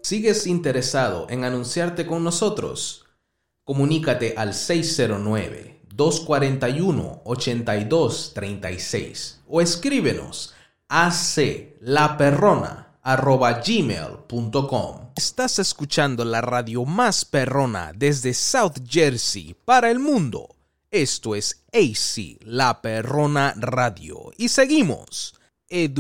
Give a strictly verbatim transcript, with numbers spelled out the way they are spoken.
¿Sigues interesado en anunciarte con nosotros? Comunícate al seis cero nueve, dos cuatro uno, ocho dos tres seis o escríbenos a aclaperrona arroba gmail punto com. Estás escuchando la radio más perrona desde South Jersey para el mundo. Esto es A C La Perrona Radio y seguimos edu